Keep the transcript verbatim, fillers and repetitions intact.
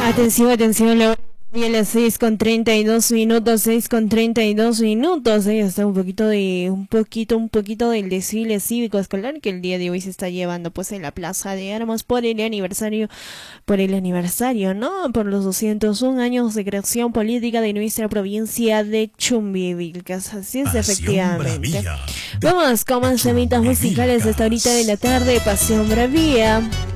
Atención, atención, la y a las seis con treinta y dos minutos, seis con treinta y dos minutos, ahí está un poquito de, un poquito, un poquito del desfile cívico escolar que el día de hoy se está llevando pues en la Plaza de Armas por el aniversario, por el aniversario, ¿no? Por los doscientos un años de creación política de nuestra provincia de Chumbivilcas, así es, efectivamente. Vamos con más temitas musicales hasta ahorita de la tarde, Pasión Bravía.